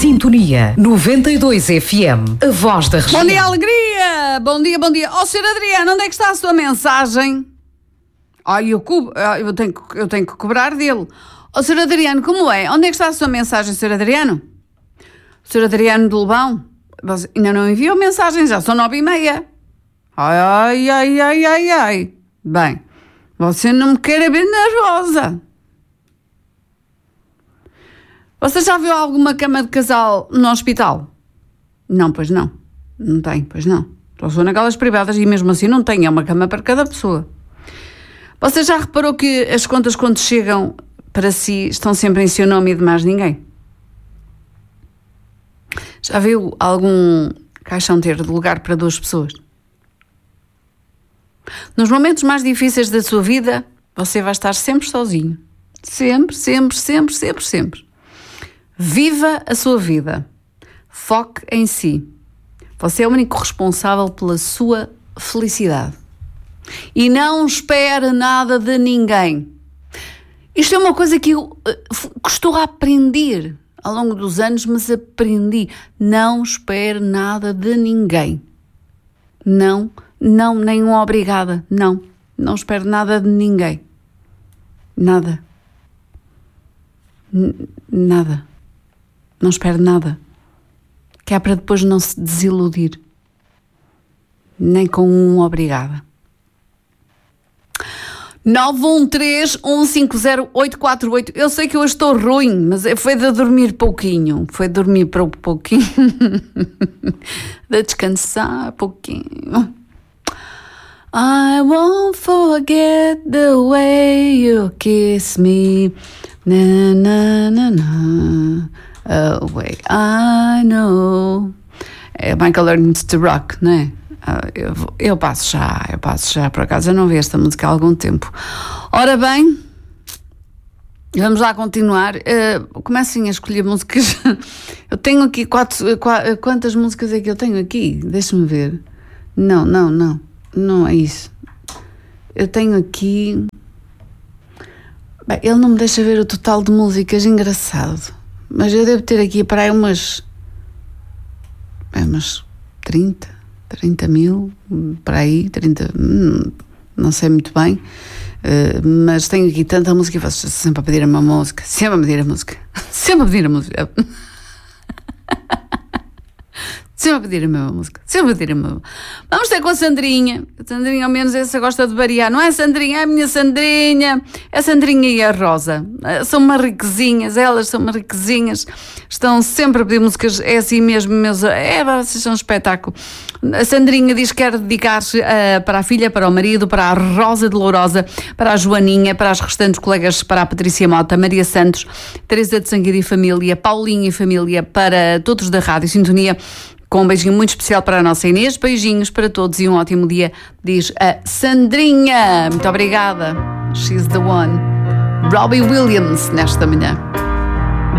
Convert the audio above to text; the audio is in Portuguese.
Sintonia 92 FM, a voz da região. Bom dia, alegria! Bom dia, bom dia. Ó, Sr. Adriano, onde é que está a sua mensagem? Eu tenho que cobrar dele. Ó, Sr. Adriano, como é? Onde é que está a sua mensagem, Sr. Adriano? Sr. Adriano de Lebão? Você ainda não enviou mensagem, já são 9h30. Ai. Bem, você não me quer ver nervosa. Você já viu alguma cama de casal no hospital? Não, pois não. Não tem, pois não. Só sou naquelas privadas e mesmo assim não tem. É uma cama para cada pessoa. Você já reparou que as contas quando chegam para si estão sempre em seu nome e de mais ninguém? Já viu algum caixão ter de lugar para 2 pessoas? Nos momentos mais difíceis da sua vida, você vai estar sempre sozinho. Sempre. Viva a sua vida. Foque em si. Você é o único responsável pela sua felicidade. E não espere nada de ninguém. Isto é uma coisa que eu estou a aprender ao longo dos anos, mas aprendi. Não espere nada de ninguém. Não, nenhuma obrigada. Não espere nada de ninguém. Nada. Não espere nada. Que é para depois não se desiludir. Nem com um obrigada. 913-150-848. Eu sei que eu estou ruim, mas foi de dormir pouquinho. De descansar pouquinho. I won't forget the way you kiss me. Na. Oh, way I know. É Michael Learns to Rock, não é? Eu passo já, por acaso eu não vi esta música há algum tempo. Ora bem, vamos lá continuar. Comecem a escolher músicas. Eu tenho aqui quantas músicas é que eu tenho aqui? Deixa-me ver. Não é isso. Eu tenho aqui... Bem, ele não me deixa ver o total de músicas, engraçado. Mas eu devo ter aqui para aí umas 30 mil, para aí, 30, não sei muito bem, mas tenho aqui tanta música e faço sempre a pedir a música. Vamos ter com a Sandrinha. A Sandrinha, ao menos, essa gosta de variar. Não é Sandrinha, é a minha Sandrinha. É a Sandrinha e a Rosa. São uma riquezinhas, elas são uma riquezinhas. Estão sempre a pedir músicas. É assim mesmo, vocês são um espetáculo. A Sandrinha diz que quer dedicar-se para a filha, para o marido, para a Rosa de Lourosa, para a Joaninha, para as restantes colegas, para a Patrícia Mota, Maria Santos, Teresa de Sangueira e família, Paulinha e família, para todos da Rádio Sintonia. Com um beijinho muito especial para a nossa Inês. Beijinhos para todos e um ótimo dia, diz a Sandrinha. Muito obrigada. She's the one. Robbie Williams, nesta manhã.